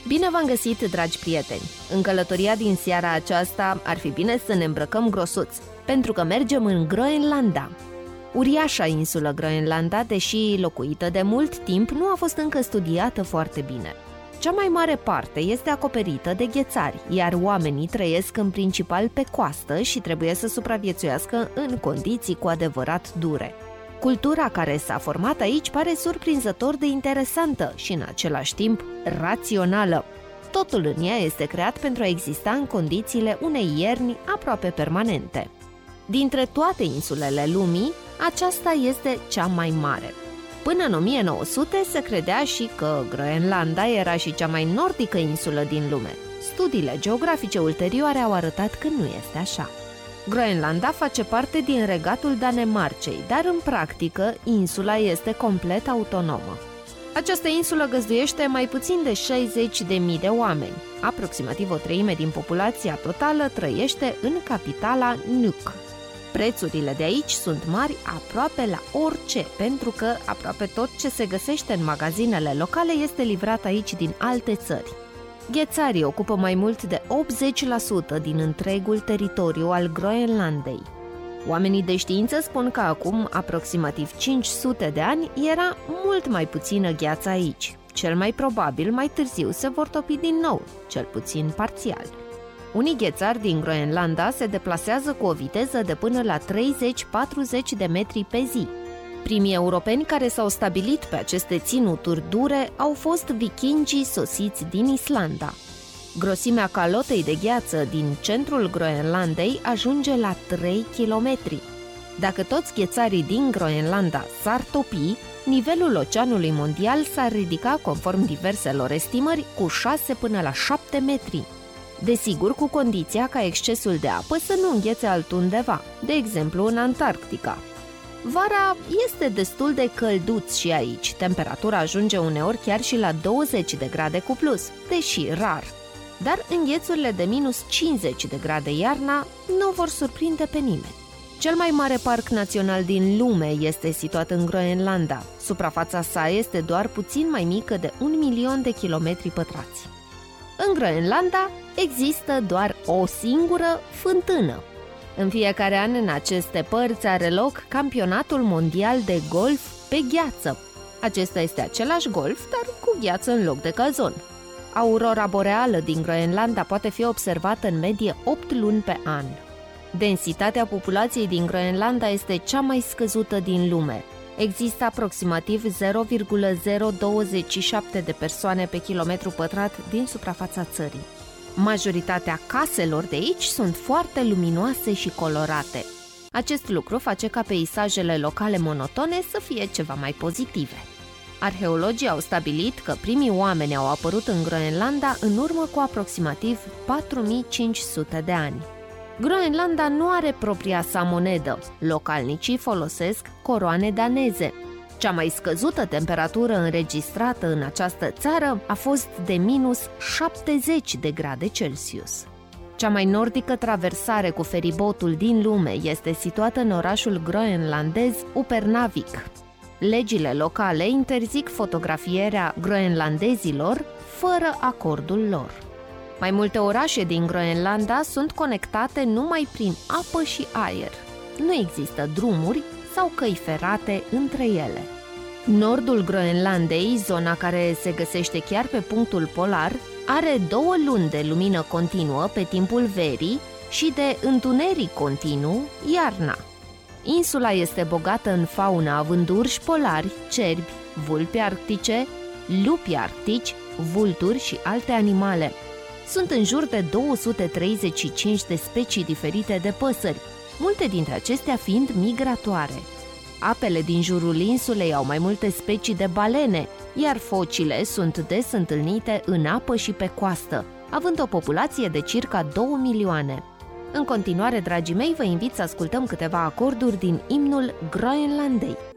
Bine v-am găsit, dragi prieteni! În călătoria din seara aceasta ar fi bine să ne îmbrăcăm grosuți, pentru că mergem în Groenlanda. Uriașa insulă Groenlanda, deși locuită de mult timp, nu a fost încă studiată foarte bine. Cea mai mare parte este acoperită de ghețari, iar oamenii trăiesc în principal pe coastă și trebuie să supraviețuiască în condiții cu adevărat dure. Cultura care s-a format aici pare surprinzător de interesantă și în același timp rațională. Totul în ea este creat pentru a exista în condițiile unei ierni aproape permanente. Dintre toate insulele lumii, aceasta este cea mai mare. Până în 1900 se credea și că Groenlanda era și cea mai nordică insulă din lume. Studiile geografice ulterioare au arătat că nu este așa. Groenlanda face parte din regatul Danemarcei, dar în practică insula este complet autonomă. Această insulă găzduiește mai puțin de 60.000 de oameni. Aproximativ o treime din populația totală trăiește în capitala Nuuk. Prețurile de aici sunt mari aproape la orice, pentru că aproape tot ce se găsește în magazinele locale este livrat aici din alte țări. Ghețarii ocupă mai mult de 80% din întregul teritoriu al Groenlandei. Oamenii de știință spun că acum aproximativ 500 de ani era mult mai puțină gheață aici. Cel mai probabil mai târziu se vor topi din nou, cel puțin parțial. Unii ghețari din Groenlanda se deplasează cu o viteză de până la 30-40 de metri pe zi. Primii europeni care s-au stabilit pe aceste ținuturi dure au fost vikingii sosiți din Islanda. Grosimea calotei de gheață din centrul Groenlandei ajunge la 3 km. Dacă toți ghețarii din Groenlanda s-ar topi, nivelul oceanului mondial s-ar ridica, conform diverselor estimări, cu 6 până la 7 metri. Desigur, cu condiția ca excesul de apă să nu înghețe altundeva, de exemplu în Antarctica. Vara este destul de călduț și aici, temperatura ajunge uneori chiar și la 20 de grade cu plus, deși rar. Dar înghețurile de minus 50 de grade iarna nu vor surprinde pe nimeni. Cel mai mare parc național din lume este situat în Groenlanda. Suprafața sa este doar puțin mai mică de 1 milion de kilometri pătrați. În Groenlanda există doar o singură fântână. În fiecare an în aceste părți are loc campionatul mondial de golf pe gheață. Acesta este același golf, dar cu gheață în loc de gazon. Aurora boreală din Groenlanda poate fi observată în medie 8 luni pe an. Densitatea populației din Groenlanda este cea mai scăzută din lume. Există aproximativ 0,027 de persoane pe kilometru pătrat din suprafața țării. Majoritatea caselor de aici sunt foarte luminoase și colorate. Acest lucru face ca peisajele locale monotone să fie ceva mai pozitive. Arheologii au stabilit că primii oameni au apărut în Groenlanda în urmă cu aproximativ 4500 de ani. Groenlanda nu are propria sa monedă. Localnicii folosesc coroane daneze. Cea mai scăzută temperatură înregistrată în această țară a fost de minus 70 de grade Celsius. Cea mai nordică traversare cu feribotul din lume este situată în orașul groenlandez Upernavik. Legile locale interzic fotografierea groenlandezilor fără acordul lor. Mai multe orașe din Groenlanda sunt conectate numai prin apă și aer. Nu există drumuri sau căi ferate între ele. Nordul Groenlandei, zona care se găsește chiar pe punctul polar, are 2 luni de lumină continuă pe timpul verii și de întuneric continuu iarna. Insula este bogată în faună, având urși polari, cerbi, vulpi arctice, lupi arctici, vulturi și alte animale. Sunt în jur de 235 de specii diferite de păsări, multe dintre acestea fiind migratoare. Apele din jurul insulei au mai multe specii de balene, iar focile sunt des întâlnite în apă și pe coastă, având o populație de circa 2 milioane. În continuare, dragii mei, vă invit să ascultăm câteva acorduri din imnul Groenlandei.